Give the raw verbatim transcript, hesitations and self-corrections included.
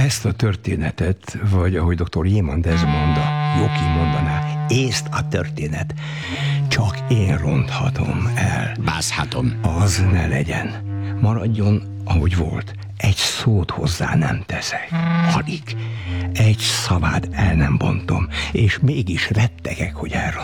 Ezt a történetet, vagy ahogy doktor Jéman Desmond a Joki mondaná, észt a történet, csak én ronthatom el. Bázhatom. Az ne legyen. Maradjon, ahogy volt. Egy szót hozzá nem teszek. Alig. Egy szavát el nem bontom, és mégis rettegek, hogy elrontom.